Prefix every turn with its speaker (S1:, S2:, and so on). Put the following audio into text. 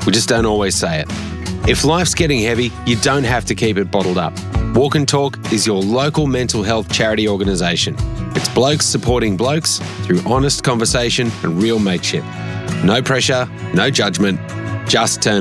S1: We just don't always say it. If life's getting heavy, you don't have to keep it bottled up. Walk and Talk is your local mental health charity organisation. It's blokes supporting blokes through honest conversation and real mateship. No pressure, no judgment, just turn